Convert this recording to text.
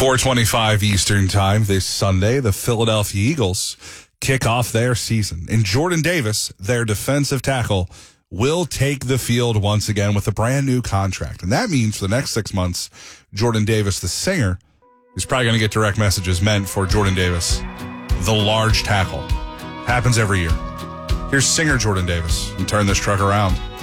4:25 Eastern Time this Sunday, the Philadelphia Eagles kick off their season. And Jordan Davis, their defensive tackle, will take the field once again with a brand new contract. And that means for the next 6 months, Jordan Davis, the singer, is probably going to get direct messages meant for Jordan Davis, the large tackle. Happens every year. Here's singer Jordan Davis, and turn this truck around.